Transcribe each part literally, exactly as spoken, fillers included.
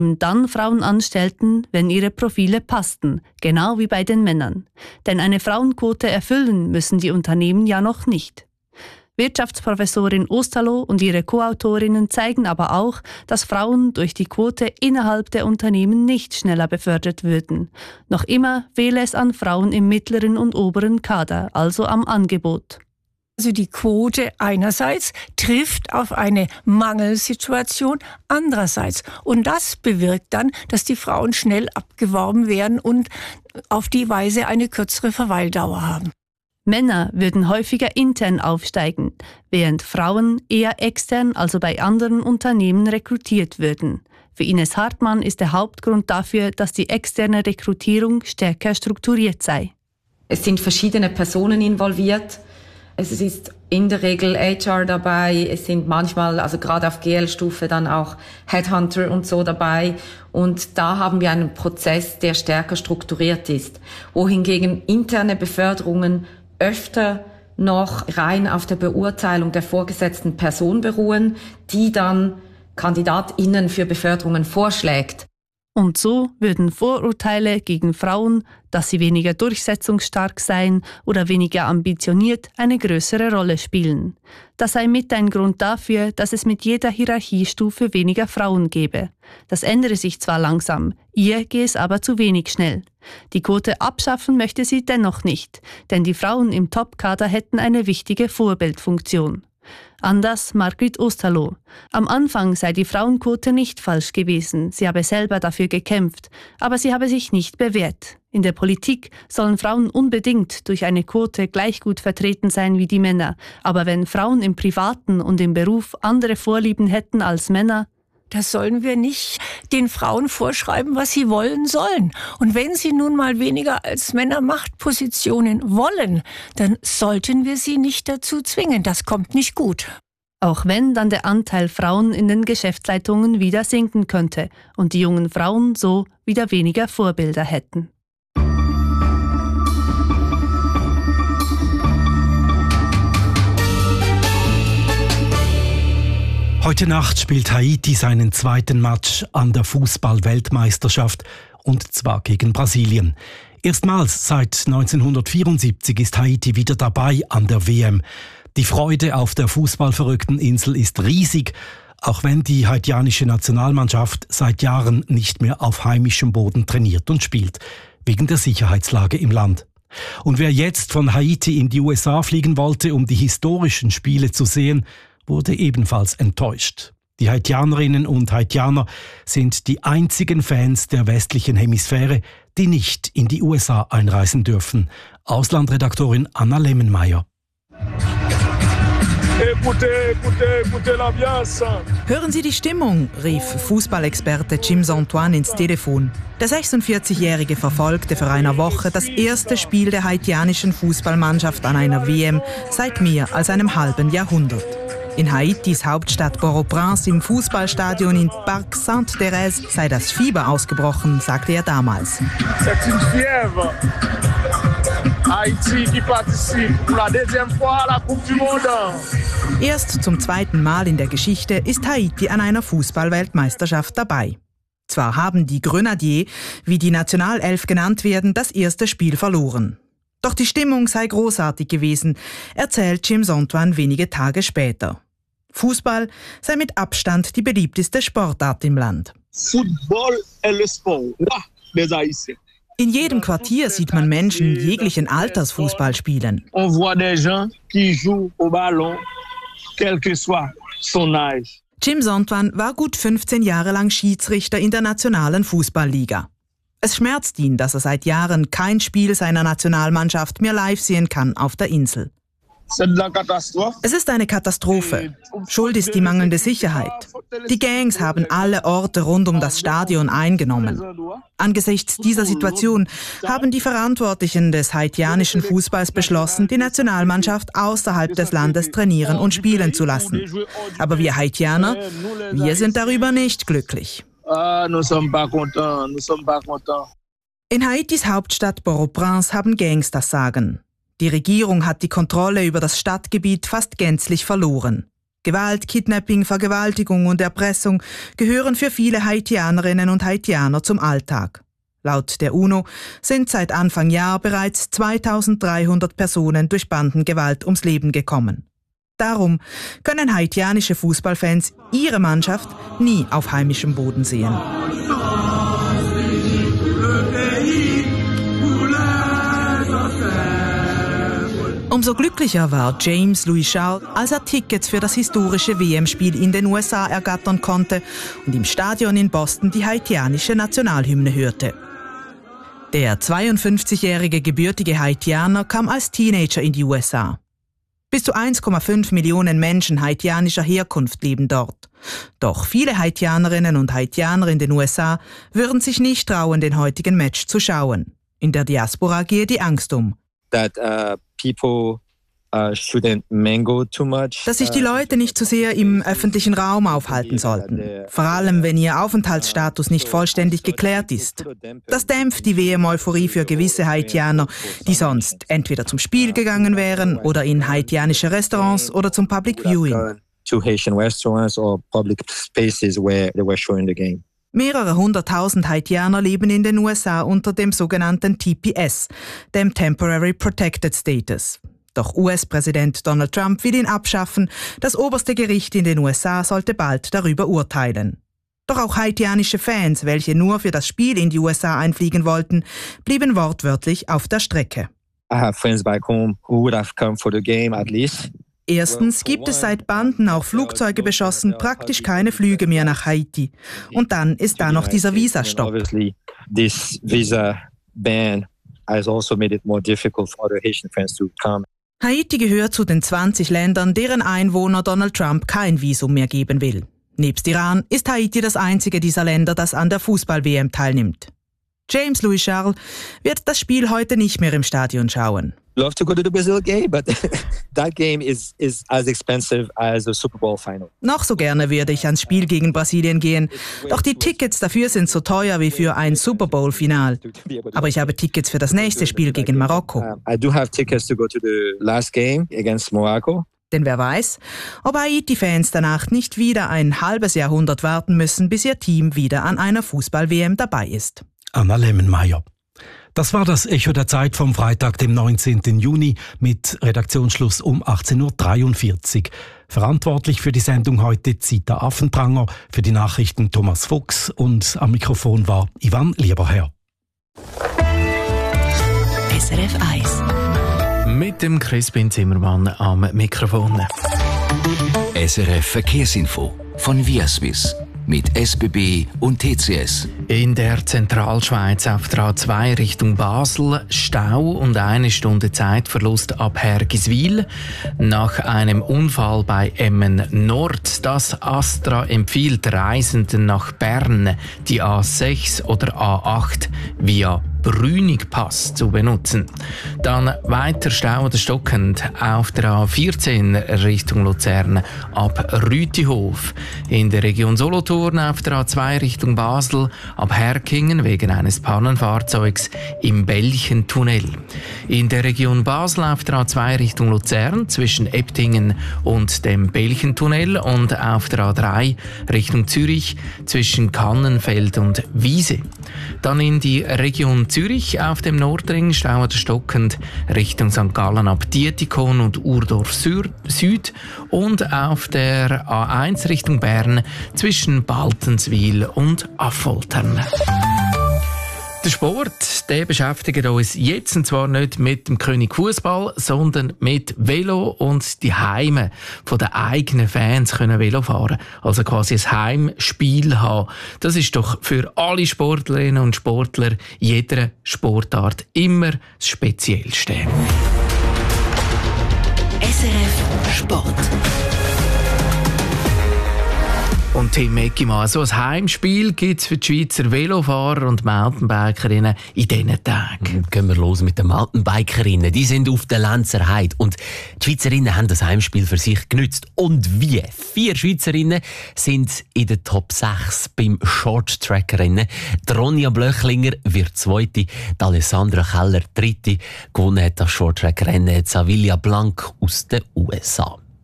dann Frauen anstellten, wenn ihre Profile passten, genau wie bei den Männern. Denn eine Frauenquote erfüllen müssen die Unternehmen ja noch nicht. Wirtschaftsprofessorin Osterloh und ihre Co-Autorinnen zeigen aber auch, dass Frauen durch die Quote innerhalb der Unternehmen nicht schneller befördert würden. Noch immer fehle es an Frauen im mittleren und oberen Kader, also am Angebot. Also die Quote einerseits trifft auf eine Mangelsituation andererseits. Und das bewirkt dann, dass die Frauen schnell abgeworben werden und auf die Weise eine kürzere Verweildauer haben. Männer würden häufiger intern aufsteigen, während Frauen eher extern, also bei anderen Unternehmen, rekrutiert würden. Für Ines Hartmann ist der Hauptgrund dafür, dass die externe Rekrutierung stärker strukturiert sei. Es sind verschiedene Personen involviert. Es ist in der Regel H R dabei, es sind manchmal, also gerade auf G L-Stufe dann auch Headhunter und so dabei. Und da haben wir einen Prozess, der stärker strukturiert ist. Wohingegen interne Beförderungen öfter noch rein auf der Beurteilung der vorgesetzten Person beruhen, die dann KandidatInnen für Beförderungen vorschlägt. Und so würden Vorurteile gegen Frauen, dass sie weniger durchsetzungsstark seien oder weniger ambitioniert, eine größere Rolle spielen. Das sei mit ein Grund dafür, dass es mit jeder Hierarchiestufe weniger Frauen gebe. Das ändere sich zwar langsam, ihr gehe es aber zu wenig schnell. Die Quote abschaffen möchte sie dennoch nicht, denn die Frauen im Top-Kader hätten eine wichtige Vorbildfunktion. Anders Margrit Osterloh. Am Anfang sei die Frauenquote nicht falsch gewesen, sie habe selber dafür gekämpft, aber sie habe sich nicht bewährt. In der Politik sollen Frauen unbedingt durch eine Quote gleich gut vertreten sein wie die Männer, aber wenn Frauen im Privaten und im Beruf andere Vorlieben hätten als Männer, das sollen wir nicht den Frauen vorschreiben, was sie wollen sollen. Und wenn sie nun mal weniger als Männer Machtpositionen wollen, dann sollten wir sie nicht dazu zwingen. Das kommt nicht gut. Auch wenn dann der Anteil Frauen in den Geschäftsleitungen wieder sinken könnte und die jungen Frauen so wieder weniger Vorbilder hätten. Heute Nacht spielt Haiti seinen zweiten Match an der Fußball-Weltmeisterschaft, und zwar gegen Brasilien. Erstmals seit neunzehnhundertvierundsiebzig ist Haiti wieder dabei an der W M. Die Freude auf der fußballverrückten Insel ist riesig, auch wenn die haitianische Nationalmannschaft seit Jahren nicht mehr auf heimischem Boden trainiert und spielt, wegen der Sicherheitslage im Land. Und wer jetzt von Haiti in die U S A fliegen wollte, um die historischen Spiele zu sehen, wurde ebenfalls enttäuscht. Die Haitianerinnen und Haitianer sind die einzigen Fans der westlichen Hemisphäre, die nicht in die U S A einreisen dürfen. Auslandredaktorin Anna Lemmenmeier. Hören Sie die Stimmung, rief Fußballexperte Jim Antoine ins Telefon. Der sechsundvierzigjährige verfolgte vor einer Woche das erste Spiel der haitianischen Fußballmannschaft an einer W M seit mehr als einem halben Jahrhundert. In Haitis Hauptstadt Port-au-Prince im Fußballstadion in Parc Sainte-Thérèse sei das Fieber ausgebrochen, sagte er damals. Erst zum zweiten Mal in der Geschichte ist Haiti an einer Fußballweltmeisterschaft dabei. Zwar haben die Grenadiers, wie die Nationalelf genannt werden, das erste Spiel verloren. Doch die Stimmung sei großartig gewesen, erzählt Jim Antoine wenige Tage später. Fußball sei mit Abstand die beliebteste Sportart im Land. Football est le sport des Haïtiens. In jedem Quartier sieht man Menschen jeglichen Alters Fußball spielen. On voit des gens qui jouent au ballon, quel que soit son âge. Jim Antoine war gut fünfzehn Jahre lang Schiedsrichter in der nationalen Fußballliga. Es schmerzt ihn, dass er seit Jahren kein Spiel seiner Nationalmannschaft mehr live sehen kann auf der Insel. Es ist eine Katastrophe. Schuld ist die mangelnde Sicherheit. Die Gangs haben alle Orte rund um das Stadion eingenommen. Angesichts dieser Situation haben die Verantwortlichen des haitianischen Fußballs beschlossen, die Nationalmannschaft außerhalb des Landes trainieren und spielen zu lassen. Aber wir Haitianer, wir sind darüber nicht glücklich. In Haitis Hauptstadt Port-au-Prince haben Gangs das Sagen. Die Regierung hat die Kontrolle über das Stadtgebiet fast gänzlich verloren. Gewalt, Kidnapping, Vergewaltigung und Erpressung gehören für viele Haitianerinnen und Haitianer zum Alltag. Laut der UNO sind seit Anfang Jahr bereits zweitausenddreihundert Personen durch Bandengewalt ums Leben gekommen. Darum können haitianische Fußballfans ihre Mannschaft nie auf heimischem Boden sehen. Umso glücklicher war James Louis Charles, als er Tickets für das historische W M-Spiel in den U S A ergattern konnte und im Stadion in Boston die haitianische Nationalhymne hörte. Der zweiundfünfzigjährige gebürtige Haitianer kam als Teenager in die U S A. Bis zu eins Komma fünf Millionen Menschen haitianischer Herkunft leben dort. Doch viele Haitianerinnen und Haitianer in den U S A würden sich nicht trauen, den heutigen Match zu schauen. In der Diaspora gehe die Angst um. That, uh, people uh, shouldn't mingle too much. Dass sich die Leute nicht zu sehr im öffentlichen Raum aufhalten sollten. Vor allem, wenn ihr Aufenthaltsstatus nicht vollständig geklärt ist. Das dämpft die W M-Euphorie für gewisse Haitianer, die sonst entweder zum Spiel gegangen wären oder in haitianische Restaurants oder zum Public Viewing. To Haitian restaurants or public spaces where they were showing the game. Mehrere hunderttausend Haitianer leben in den U S A unter dem sogenannten T P S, dem Temporary Protected Status. Doch U S-Präsident Donald Trump will ihn abschaffen. Das oberste Gericht in den U S A sollte bald darüber urteilen. Doch auch haitianische Fans, welche nur für das Spiel in die U S A einfliegen wollten, blieben wortwörtlich auf der Strecke. I have friends back home who would have come for the game at least. Erstens gibt es seit Banden auch Flugzeuge beschossen praktisch keine Flüge mehr nach Haiti. Und dann ist da noch dieser Visastopp. This visa ban has also made it more difficult for other Haitian friends to come. Haiti gehört zu den zwanzig Ländern, deren Einwohner Donald Trump kein Visum mehr geben will. Nebst Iran ist Haiti das einzige dieser Länder, das an der Fußball-W M teilnimmt. James Louis Charles wird das Spiel heute nicht mehr im Stadion schauen. Love to go to the Brazil game, but that game is is as expensive as a Super Bowl final. Noch so gerne würde ich ans Spiel gegen Brasilien gehen, doch die Tickets dafür sind so teuer wie für ein Super Bowl Final. Aber ich habe Tickets für das nächste Spiel gegen Marokko. I do have tickets to go to the last game against Morocco. Denn wer weiß, ob Haiti-Fans danach nicht wieder ein halbes Jahrhundert warten müssen, bis ihr Team wieder an einer Fußball-W M dabei ist. Anna Lemmenmeier. Das war das Echo der Zeit vom Freitag, dem neunzehnten Juni, mit Redaktionsschluss um achtzehn Uhr dreiundvierzig. Verantwortlich für die Sendung heute Zita Affenpranger, für die Nachrichten Thomas Fuchs und am Mikrofon war Ivan Lieberherr. S R F eins. Mit dem Crispin Zimmermann am Mikrofon. S R F Verkehrsinfo von Viaswiss. Mit S B B und T C S. In der Zentralschweiz auf der A zwei Richtung Basel Stau und eine Stunde Zeitverlust ab Hergiswil. Nach einem Unfall bei Emmen Nord. Das Astra empfiehlt Reisenden nach Bern die A sechs oder A acht via Brünigpass zu benutzen. Dann weiter Stau oder stockend auf der A vierzehn Richtung Luzern ab Rütihof. In der Region Solothurn auf der A zwei Richtung Basel ab Herkingen wegen eines Pannenfahrzeugs im Belchentunnel. In der Region Basel auf der A zwei Richtung Luzern zwischen Ebtingen und dem Belchentunnel und auf der A drei Richtung Zürich zwischen Kannenfeld und Wiese. Dann in die Region Zürich auf dem Nordring Stau oder stockend Richtung Sankt Gallen ab Dietikon und Urdorf Süd und auf der A eins Richtung Bern zwischen Baltenswil und Affoltern. Der Sport, der beschäftigt uns jetzt und zwar nicht mit dem König Fußball, sondern mit Velo und die Heime von den eigenen Fans können Velo fahren. Also quasi ein Heimspiel haben. Das ist doch für alle Sportlerinnen und Sportler jeder Sportart immer das Speziellste. S R F Sport. Und Tim Eckimann, so ein Heimspiel gibt es für die Schweizer Velofahrer und Mountainbikerinnen in diesen Tagen. Gehen wir los mit den Mountainbikerinnen. Die sind auf der Lenzer Heide und die Schweizerinnen haben das Heimspiel für sich genützt. Und wie? Vier Schweizerinnen sind in der Top sechs beim Short-Track-Rennen. Die Ronja Blöchlinger wird Zweite, die Alessandra Keller Dritte. Gewonnen hat das Short-Track-Rennen Savilia Blanc aus den U S A.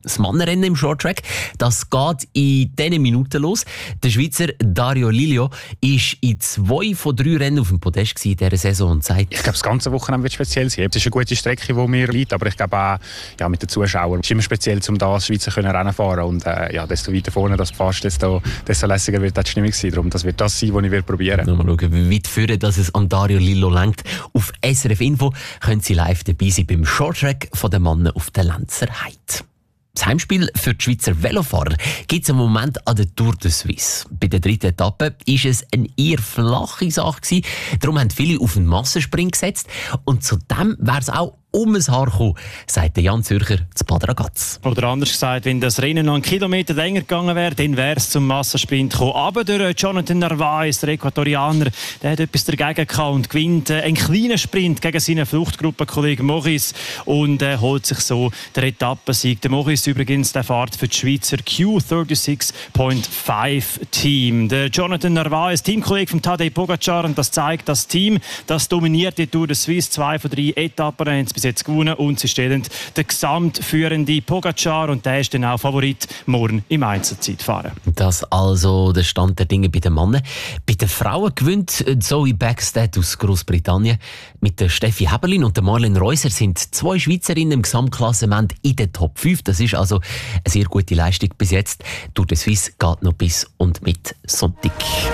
Das Mannenrennen im Shorttrack, das geht in diesen Minuten los. Der Schweizer Dario Lilio ist in zwei von drei Rennen auf dem Podest in dieser Saison und sagt: Ich glaube, das ganze Wochenende wird speziell sein. Es ist eine gute Strecke, die mir liegt, aber ich glaube auch ja, mit den Zuschauern. Es ist immer speziell, um da als Schweizer Rennen zu fahren. Und äh, ja, desto weiter vorne das fährst, desto, desto lässiger wird die Stimmung sein. Darum, das wird das sein, was ich probieren werde. Mal schauen, wie weit führen, dass es an Dario Lillo lenkt. Auf S R F Info können Sie live dabei sein beim Shorttrack von den Männern auf der Lenzer Heide. Das Heimspiel für die Schweizer Velofahrer gibt es im Moment an der Tour de Suisse. Bei der dritten Etappe war es eine eher flache Sache gewesen. Darum haben viele auf einen Massensprint gesetzt. Und zudem wäre es auch um ein Haar gekommen, sagt Jan Zürcher zu Bad Ragaz. Oder anders gesagt, wenn das Rennen noch einen Kilometer länger gegangen wäre, dann wäre es zum Massensprint gekommen. Aber der Jonathan Narvaez, der Äquatorianer, der hat etwas dagegen gehabt und gewinnt einen kleinen Sprint gegen seinen Fluchtgruppenkollegen Maurice und äh, holt sich so den Etappensieg. Der Maurice übrigens, der fährt für die Schweizer Q sechsunddreißig Komma fünf Team. Der Jonathan Narvaez, Teamkollege von Tadej Pogacar, und das zeigt, das Team, das dominiert die Tour de Suisse. Zwei von drei Etappen haben bis jetzt gewonnen und sie stellen den gesamtführenden Pogacar und der ist dann auch Favorit morgen im Einzelzeitfahren. Das also der Stand der Dinge bei den Männern. Bei den Frauen gewinnt Zoe Bäckstedt aus Großbritannien. Mit der Steffi Heberlin und der Marlene Reuser sind zwei Schweizerinnen im Gesamtklassement in den Top fünf. Das ist also eine sehr gute Leistung bis jetzt. Tour de Suisse geht noch bis und mit Sonntag.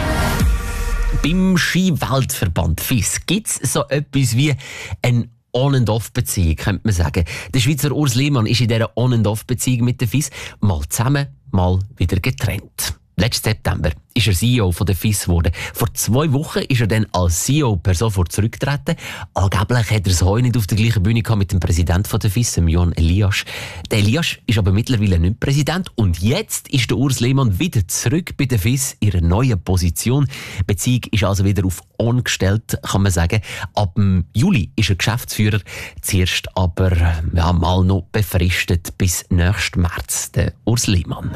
Beim Ski-Weltverband F I S gibt es so etwas wie ein On-and-Off-Beziehung, könnte man sagen. Der Schweizer Urs Lehmann ist in dieser On-and-Off-Beziehung mit der F I S mal zusammen, mal wieder getrennt. Letzten September ist er C E O von der F I S geworden. Vor zwei Wochen ist er dann als C E O per sofort zurückgetreten. Angeblich hat er es heute nicht auf der gleichen Bühne gehabt mit dem Präsidenten von der F I S, Jon Elias. Der Elias ist aber mittlerweile nicht Präsident und jetzt ist der Urs Lehmann wieder zurück bei der F I S in einer neuen Position. Die Beziehung ist also wieder auf On gestellt, kann man sagen. Ab dem Juli ist er Geschäftsführer, zuerst aber ja, mal noch befristet bis nächsten März, der Urs Lehmann.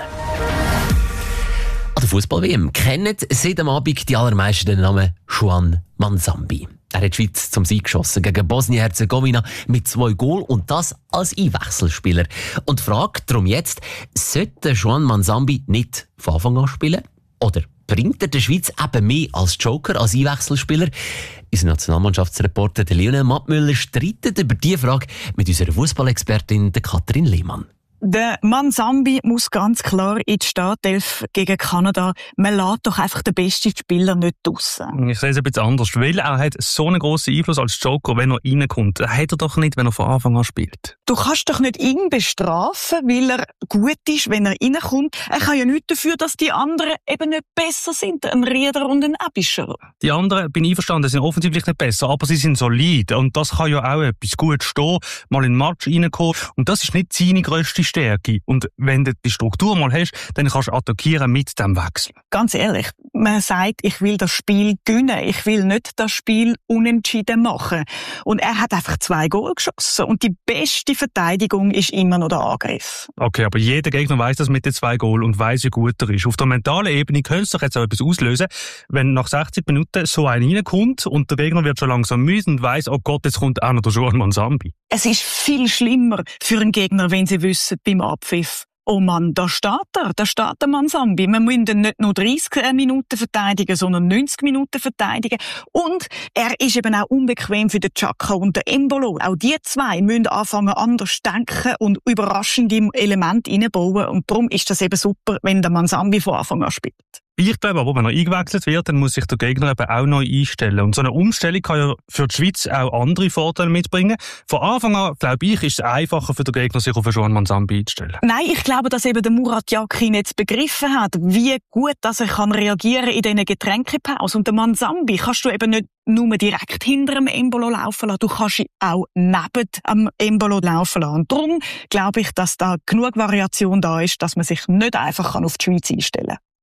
An der Fußball-W M kennen seit dem Abend die allermeisten den Namen Juan Manzambi. Er hat die Schweiz zum Sieg geschossen gegen Bosnien-Herzegowina mit zwei Goal und das als Einwechselspieler. Und die Frage darum jetzt, sollte Juan Manzambi nicht von Anfang an spielen? Oder bringt er der Schweiz eben mehr als Joker, als Einwechselspieler? Unser Nationalmannschaftsreporter Lionel Mattmüller streitet über diese Frage mit unserer Fußballexpertin Katrin Lehmann. Der Manzambi muss ganz klar in die Startelf gegen Kanada. Man lässt doch einfach den besten Spieler nicht draussen. Ich sehe es ein bisschen anders, weil er hat so einen grossen Einfluss als Joker, wenn er reinkommt. Das hat er doch nicht, wenn er von Anfang an spielt. Du kannst doch nicht ihn bestrafen, weil er gut ist, wenn er reinkommt. Er kann ja nichts dafür, dass die anderen eben nicht besser sind. Ein Rieder und ein Ebischer. Die anderen, bin ich einverstanden, sind offensichtlich nicht besser, aber sie sind solid. Und das kann ja auch etwas gut stehen, mal in den Match reinkommen. Und das ist nicht seine grösste Stärke. Und wenn du die Struktur mal hast, dann kannst du attackieren mit dem Wechsel. Ganz ehrlich, man sagt, ich will das Spiel gewinnen. Ich will nicht das Spiel unentschieden machen. Und er hat einfach zwei Goal geschossen. Und die beste Verteidigung ist immer noch der Angriff. Okay, aber jeder Gegner weiss das mit den zwei Goal und weiss, wie gut er ist. Auf der mentalen Ebene könnte es doch jetzt auch etwas auslösen, wenn nach sechzig Minuten so einer reinkommt und der Gegner wird schon langsam müde und weiss, oh Gott, jetzt kommt auch noch der Juan Manzambi. Es ist viel schlimmer für einen Gegner, wenn sie wissen, beim Abpfiff, oh Mann, da steht er, da steht der Manzambi. Wir müssen ihn nicht nur dreißig Minuten verteidigen, sondern neunzig Minuten verteidigen. Und er ist eben auch unbequem für den Xhaka und den Embolo. Auch die zwei müssen anfangen, anders denken und überraschende Elemente reinbauen. Und darum ist das eben super, wenn der Manzambi von Anfang an spielt. Ich glaube aber, wenn er eingewechselt wird, dann muss sich der Gegner eben auch neu einstellen. Und so eine Umstellung kann ja für die Schweiz auch andere Vorteile mitbringen. Von Anfang an, glaube ich, ist es einfacher für den Gegner, sich auf Juan Manzambi einzustellen. Nein, ich glaube, dass eben der Murat Yakin jetzt begriffen hat, wie gut dass er kann reagieren in diesen Getränkepausen. Und der Manzambi kannst du eben nicht nur direkt hinter dem Embolo laufen lassen, du kannst ihn auch neben dem Embolo laufen lassen. Und darum glaube ich, dass da genug Variation da ist, dass man sich nicht einfach auf die Schweiz einstellen kann.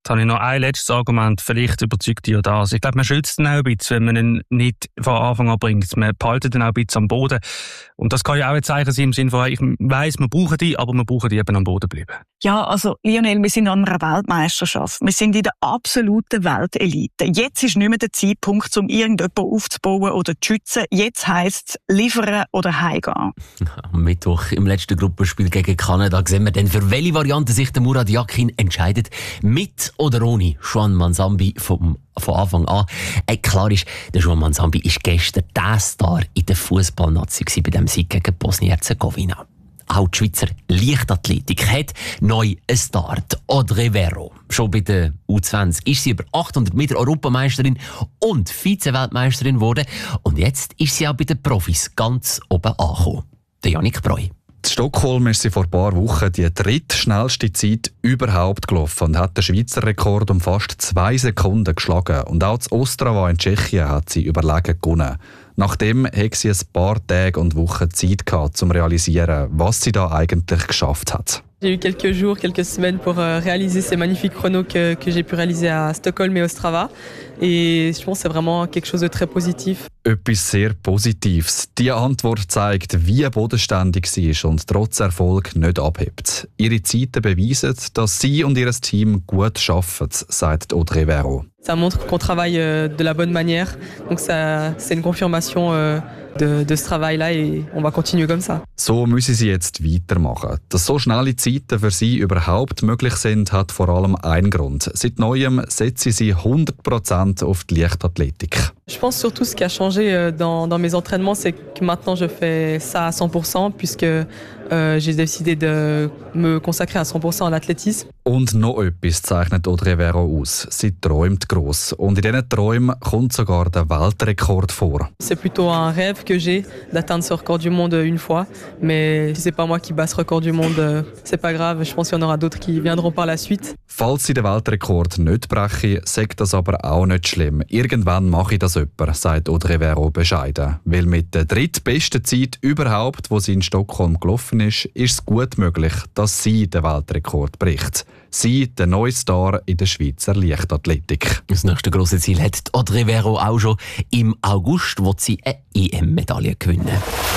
Jetzt habe ich noch ein letztes Argument. Vielleicht überzeugt dich ja das. Ich glaube, man schützt ihn auch ein bisschen, wenn man ihn nicht von Anfang an bringt. Man behaltet ihn auch ein bisschen am Boden. Und das kann ja auch ein Zeichen sein im Sinne von, ich weiss, wir brauchen die, aber wir brauchen die eben am Boden bleiben. Ja, also Lionel, wir sind an einer Weltmeisterschaft. Wir sind in der absoluten Weltelite. Jetzt ist nicht mehr der Zeitpunkt, um irgendjemanden aufzubauen oder zu schützen. Jetzt heisst es liefern oder heimgehen. Am Mittwoch im letzten Gruppenspiel gegen Kanada sehen wir dann, für welche Variante sich der Murat Yakin entscheidet. Mit oder ohne Juan Manzambi vom, von Anfang an. Äh, klar ist, der Juan Manzambi ist gestern der Star in der Fußballnazi bei dem Sieg gegen Bosnien-Herzegowina. Auch die Schweizer Leichtathletik hat neu einen Start. Audrey Vero. Schon bei der U zwanzig ist sie über achthundert Meter Europameisterin und Vize-Weltmeisterin geworden. Und jetzt ist sie auch bei den Profis ganz oben angekommen. Der Yannick Breu. In Stockholm ist sie vor ein paar Wochen die drittschnellste Zeit überhaupt gelaufen und hat den Schweizer Rekord um fast zwei Sekunden geschlagen. Und auch das Ostrava in Tschechien hat sie überlegen gewonnen. Nachdem hat sie ein paar Tage und Wochen Zeit gehabt, um zu realisieren, was sie da eigentlich geschafft hat. J'ai eu quelques jours, quelques semaines pour réaliser ces magnifiques chronos que, que j'ai pu réaliser à Stockholm et Ostrava. Et je pense que c'est vraiment quelque chose de très positif. Etwas sehr Positives. Diese Antwort zeigt, wie bodenständig sie ist und trotz Erfolg nicht abhebt. Ihre Zeiten beweisen, dass sie und ihr Team gut arbeiten, sagt Audrey Vero. Ça montre qu'on travaille de la bonne manière. Donc ça, c'est une confirmation de, de ce travail-là et on va continuer comme ça. So müssen sie jetzt weitermachen. Dass so schnelle Zeiten für sie überhaupt möglich sind, hat vor allem einen Grund. Seit Neuem setzt sie hundert Prozent auf die Leichtathletik. Je pense surtout ce qui a changé dans, dans mes entraînements, c'est que maintenant je fais ça à cent pour cent puisque euh, j'ai décidé de me consacrer à cent pour cent à l'athlétisme. Und noch etwas zeichnet Audrey Vero aus. Sie träumt gross. Und in diesen Träumen kommt sogar der Weltrekord vor. C'est plutôt un rêve que j'ai d'atteindre ce record du monde une fois. Mais si c'est pas moi qui bat ce record du monde, c'est pas grave. Je pense qu'il y en aura d'autres qui viendront par la suite. Falls sie den Weltrekord nicht breche, sagt das aber auch nicht schlimm. Irgendwann mache ich das jemand, sagt Audrey Vero bescheiden. Weil mit der drittbesten Zeit überhaupt, wo sie in Stockholm gelaufen ist, ist es gut möglich, dass sie den Weltrekord bricht. Sie, der neue Star in der Schweizer Leichtathletik. Das nächste grosse Ziel hat Audrey Vero auch schon im August, wo sie eine E M-Medaille gewinnen.